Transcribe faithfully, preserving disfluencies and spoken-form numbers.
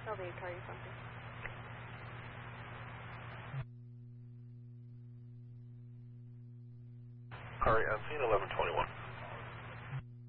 That'll be a car something. All right, I'm seeing eleven twenty-one.